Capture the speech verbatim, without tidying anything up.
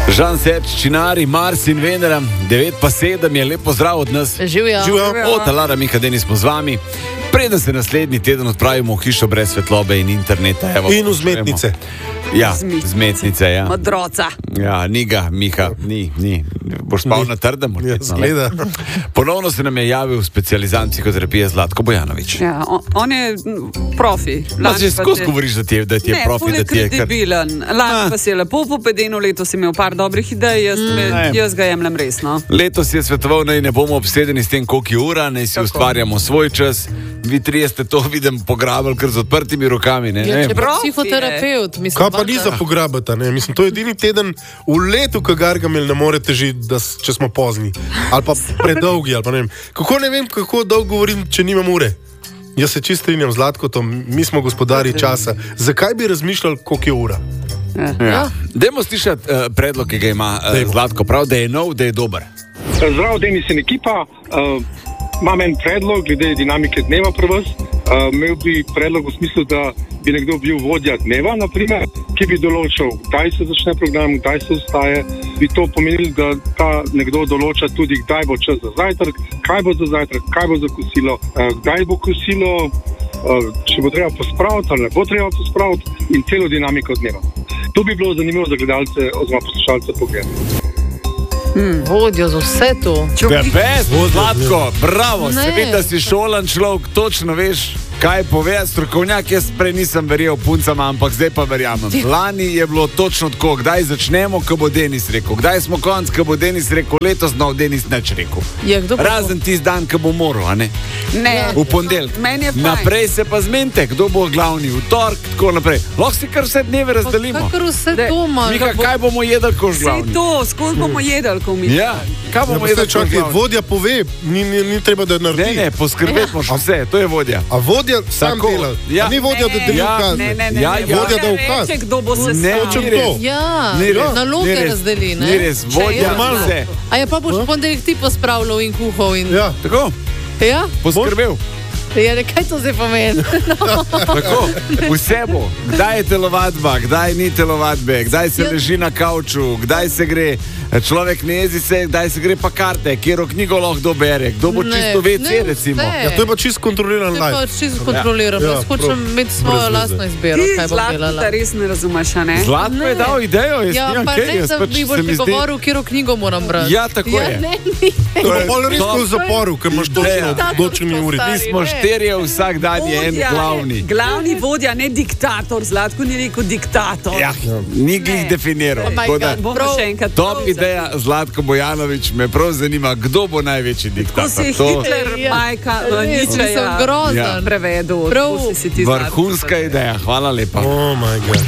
Žan Serč, Činari, Mars in Venera, devet pa sedem je lepo zdrav od nas. Živijo. O, Talara, Miha, Denis smo z vami. Preden se naslednji teden odpravimo v hišo brez svetlobe in interneta. Evo, in vzmetnice. Ja, vzmetnice, ja. Modroca. Ja, ni ga, Miha, ni, ni. Boš spal na trdem. Ja, zgleda. Ponovno se nam je javil specializant psihoterapije Zlatko Bojanović. Ja, on, on je profi. Ma že skozi govoriš, da ti je, da ti je ne, profi, da ti je kar... kredibilen. Lani pa si je lepo popedeno, letos si imel par dobrih idej, jaz, mm, jaz ga jemljem resno. Letos je svetoval, naj ne bomo obsedeni s tem, koliko je ura, naj si Tako. ustvarjamo svoj čas. Vi trije ste to, vidim, pograbili kar z odprtimi rokami. Ne? Ja, ne. psihoterapeut, mislim. Kaj pa ni za pograbata, ne? Mislim, to je edini teden v letu, ko Gargamel ne morete žiti, da, če smo pozni. Ali pa predolgi, ali pa ne vem. Kako ne vem, kako dolgo govorim, če nimam ure? Jaz se čisto strinjam z Zlatkotom, mi smo gospodari časa. Zakaj bi razmišljali, koliko je ura? Ja. Ja. Dajmo slišati uh, predlog, ki ga ima uh, Zlatko, prav, da je nov, da je dober. Zdravo, Denis in ekipa. Uh, imam en predlog glede dinamike dneva pri vas. Uh, imel bi predlog v smislu, da bi nekdo bil vodja dneva, naprimer, ki bi določal, kdaj se začne program, kdaj se ustaje. Bi to pomenilo, da ta nekdo določa tudi, kdaj bo čas za zajtrk, kaj bo za zajtrk, kaj bo za kosilo, uh, kdaj bo kosilo, uh, če bo treba pospraviti ali ne bo treba pospraviti in celo dinamiko dneva. To bi bilo zanimivo za gledalce oziroma poslušalce pogledati. Hmm. Vodijo za vse to. Best, Zlatko, bravo, se vidi, da si šolan človek, točno veš, kaj pove strokovnjak. Jaz prej nisem verjel puncama, ampak zdaj pa verjamem. Lani je bilo točno tako, kdaj začnemo, ko bo Denis rekel. Kdaj smo konc, ko bo Denis rekel, letos nov Denis neč rekel. Je, Razen tisti dan, ko bo moral, a ne? Ne. V ponedeljek. Naprej se pa zmente, kdo bo glavni v torek, tako naprej. Lahko si kar vse dneve razdelimo. Kar vse doma. Miha, kaj bomo jedli, ko už glavni? Vse to, skozi bomo jedli, ko mi. Ja, kaj bomo ja, jedli, ko už glavni? Vodja pove, ni, ni, ni treba, da naredi. Ne, ne, poskrbeti moš vse, to je vodja. A vodja sam Tako, dela? ja. A ni vodja, da deli Ja, ukaz? Ne, ne, ne. Ja, ne. ja. Vodja da ukaz. Reče, kdo bo se Ne, stavil. ni res. Ja, Ni res, naloge ni res. razdeli, ne? Ni res, vodja Normalno. vse. A je pa boš ponedeljek ti pospravljal in kuhal in... Ja. Tako, Ja? poskrbel. Ja, ne, kaj to zdaj pomeni? No. Tako, vse bo. Kdaj je telovadba, kdaj ni telovadbe, kdaj se Ja. leži na kavču, kdaj se gre, človek ne jezi se, kdaj se gre pa karte, kjero knjigo lahko kdo bere, kdo bo Ne, čisto ve ce, ne recimo. vse. Ja, to je pa čisto kontroliran To je pa live. čisto kontrolirano. Ja, Jaz hočem prav. imeti svojo Brez veze. lastno izbiro, Ti, kaj bom Zlatko, delala. da res ne razumeš, a ne? Zlatko je Ne. dal idejo, jaz Ja, nimam pa kaj, ne, jaz da pač mi boš se mi mi zdi... govoril, kjero knjigo moram brati. Ja, tako ja, je. Ne, ni. To je pa res To- v zaporu, ker imaš točno Ja. določeni uri. Stari. Mi smo štirje, vsak dan je en Vodja glavni. Glavni vodja, ne diktator. Zlatko ni rekel diktator. Ja, ni glih definiral. Oh my Tako da, God. Bomo Prav. še enkrat. top ideja Zlatko Bojanović, me prav zanima, kdo bo največji Ko diktator. si To Hitler, Ja. majka, Res, ničeja mislim, grozen. Ja. prevedel. Prav. To si si ti, Zlatko, Vrhunska ideja, hvala lepa. Oh my God.